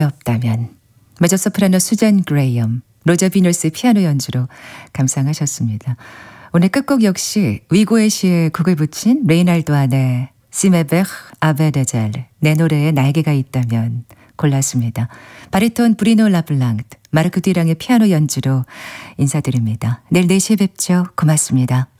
없다면 메조소프라노 수잔 그레이엄, 로저 비노스의 피아노 연주로 감상하셨습니다. 오늘 끝곡 역시 위고의 시에 곡을 붙인 레이날도 안의 시메베르 아베데젤, 내 노래에 날개가 있다면 골랐습니다. 바리톤 브리노 라블랑드, 마르크 듀랑의 피아노 연주로 인사드립니다. 내일 4시에 뵙죠. 고맙습니다.